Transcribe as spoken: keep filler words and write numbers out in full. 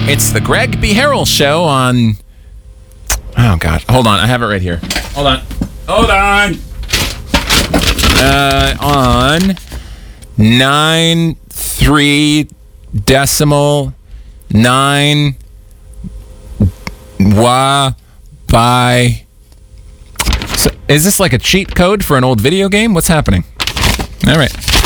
It's the Greg B. Harrell Show on... Oh, God. Hold on. I have it right here. Hold on. Hold on. Uh, on nine three decimal nine wa by... So, is this like a cheat code for an old video game? What's happening? All right.